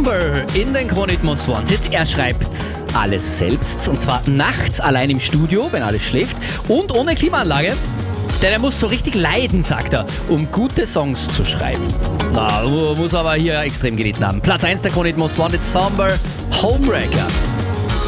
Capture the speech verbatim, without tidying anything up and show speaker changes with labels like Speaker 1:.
Speaker 1: Somber in den Krone-Hit Most Wanted. Er schreibt alles selbst und zwar nachts allein im Studio, wenn alles schläft und ohne Klimaanlage. Denn er muss so richtig leiden, sagt er, um gute Songs zu schreiben. Na, muss aber hier extrem gelitten haben. Platz eins der Krone-Hit Most Wanted, Somber, Homewrecker.